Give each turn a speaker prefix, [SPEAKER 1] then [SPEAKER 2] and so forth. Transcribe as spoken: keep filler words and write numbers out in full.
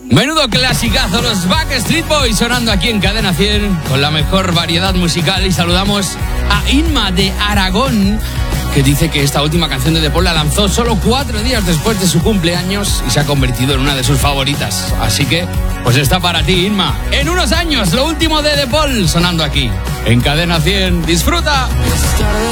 [SPEAKER 1] Menudo clasicazo, los Backstreet Boys sonando aquí en Cadena cien con la mejor variedad musical. Y saludamos a Inma de Aragón, que dice que esta última canción de The Paul la lanzó solo cuatro días después de su cumpleaños y se ha convertido en una de sus favoritas. Así que, pues está para ti, Inma. En unos años, lo último de The Paul sonando aquí en Cadena cien. ¡Disfruta!